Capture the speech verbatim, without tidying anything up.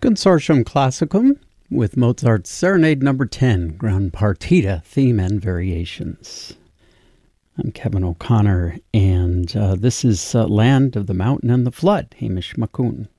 Consortium Classicum with Mozart's Serenade Number ten, Ground Partita, Theme and Variations. I'm Kevin O'Connor, and uh, this is uh, Land of the Mountain and the Flood, Hamish Macoun.